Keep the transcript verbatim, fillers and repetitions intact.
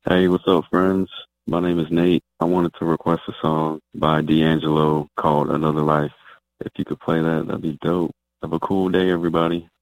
Hey, what's up, friends? My name is Nate. I wanted to request a song by D'Angelo called Another Life. If you could play that, that'd be dope. Have a cool day, everybody.